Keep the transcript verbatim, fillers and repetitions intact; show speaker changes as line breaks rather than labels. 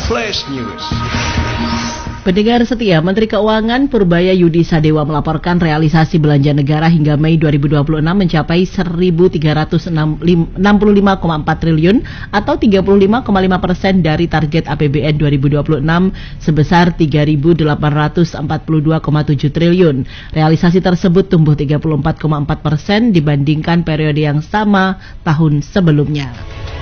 Flash News.
Pendengar setia, Menteri Keuangan Purbaya Yudi Sadewa melaporkan realisasi belanja negara hingga Mei dua ribu dua puluh enam mencapai seribu tiga ratus enam puluh lima koma empat triliun atau tiga puluh lima koma lima persen dari target A P B N dua ribu dua puluh enam sebesar tiga ribu delapan ratus empat puluh dua koma tujuh triliun. Realisasi tersebut tumbuh tiga puluh empat koma empat persen dibandingkan periode yang sama tahun sebelumnya.